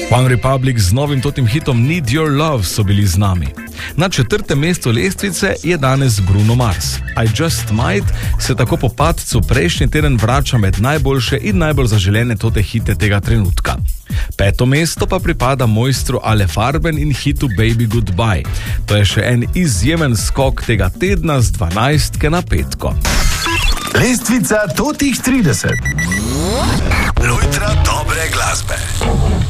One Republic z novim totim hitom Need Your Love so bili z nami. Na 4. mestu lestvice je danes Bruno Mars. I Just Might se tako po padcu prejšnji teden vrača med najboljše in najbolj zaželene tote hite tega trenutka. 5. mesto pa pripada mojstru Ale Farben in hitu Baby Goodbye. To je še en izjemen skok tega tedna z 12 na 5. Lestvica totih 30. Lojtra dobre glasbe.